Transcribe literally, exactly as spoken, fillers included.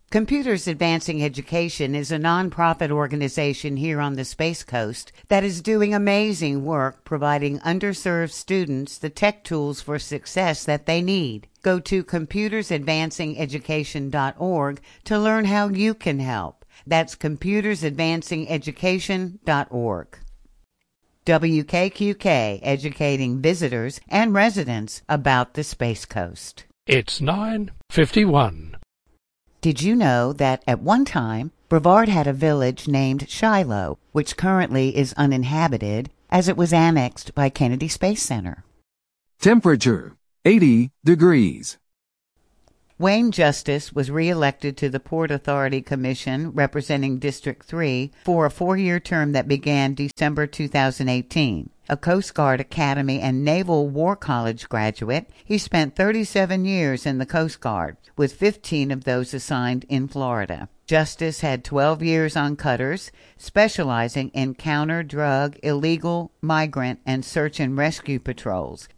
Computers Advancing Education is a nonprofit organization here on the Space Coast that is doing amazing work providing underserved students the tech tools for success that they need. Go to computers advancing education dot org to learn how you can help. That's computers advancing education dot org. W K Q K, educating visitors and residents about the Space Coast. It's nine fifty-one. Did you know that at one time, Brevard had a village named Shiloh, which currently is uninhabited, as it was annexed by Kennedy Space Center? Temperature, eighty degrees. Wayne Justice was reelected to the Port Authority Commission representing District three for a four-year term that began December two thousand eighteen. A Coast Guard Academy and Naval War College graduate, he spent thirty-seven years in the Coast Guard, with fifteen of those assigned in Florida. Justice had twelve years on cutters, specializing in counter-drug, illegal, migrant, and search and rescue patrols.